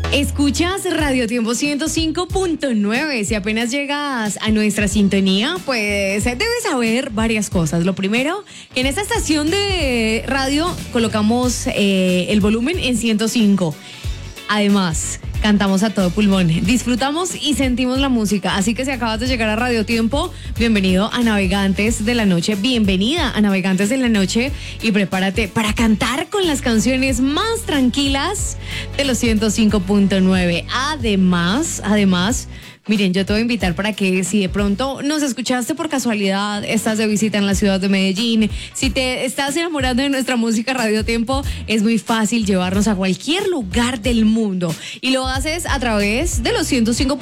Escuchas Radio Tiempo 105.9. Si apenas llegas a nuestra sintonía, pues debes saber varias cosas. Lo primero, que en esta estación de radio colocamos el volumen en 105. Además, cantamos a todo pulmón, disfrutamos y sentimos la música. Así que si acabas de llegar a Radio Tiempo, bienvenido a Navegantes de la Noche, bienvenida a Navegantes de la Noche y prepárate para cantar con las canciones más tranquilas de los 105.9. Además, miren, yo te voy a invitar para que si de pronto nos escuchaste por casualidad, estás de visita en la ciudad de Medellín, si te estás enamorando de nuestra música Radio Tiempo, es muy fácil llevarnos a cualquier lugar del mundo y lo haces a través de los 105.